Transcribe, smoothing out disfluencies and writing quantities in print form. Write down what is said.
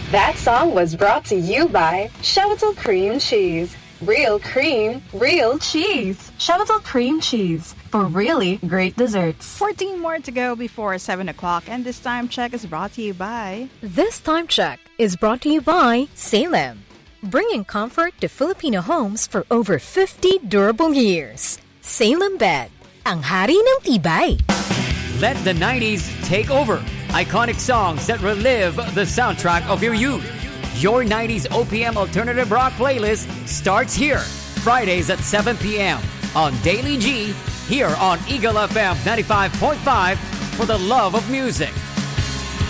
That song was brought to you by Chevital Cream Cheese. Real cream, real cheese. Chevital Cream Cheese for really great desserts. 14 more to go before 7 o'clock, and this time check is brought to you by... This time check is brought to you by Salem, bringing comfort to Filipino homes for over 50 durable years. Salem Bed, ang hari ng tibay. Let the 90s take over. Iconic songs that relive the soundtrack of your youth. Your 90s OPM Alternative Rock playlist starts here. Fridays at 7 p.m. on Daily G, here on Eagle FM 95.5 for the love of music.